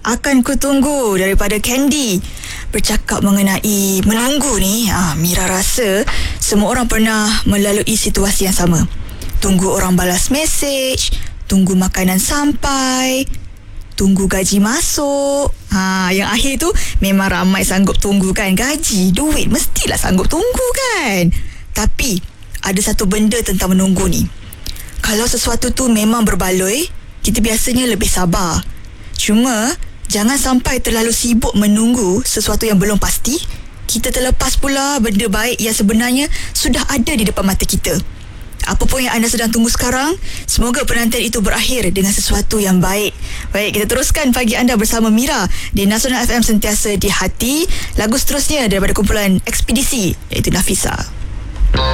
Akan Ku Tunggu daripada Candy. Bercakap mengenai menunggu ni, Mira rasa semua orang pernah melalui situasi yang sama. Tunggu orang balas mesej, tunggu makanan sampai, tunggu gaji masuk. Yang akhir tu memang ramai sanggup tunggu kan. Gaji, duit, mestilah sanggup tunggu kan. Tapi ada satu benda tentang menunggu ni. Kalau sesuatu tu memang berbaloi, kita biasanya lebih sabar. Cuma jangan sampai terlalu sibuk menunggu sesuatu yang belum pasti, kita terlepas pula benda baik yang sebenarnya sudah ada di depan mata kita. Apa pun yang anda sedang tunggu sekarang, semoga penantian itu berakhir dengan sesuatu yang baik. Baik, kita teruskan pagi anda bersama Mira di Nasional FM, sentiasa di hati. Lagu seterusnya daripada kumpulan Ekspedisi, iaitu Nafisa.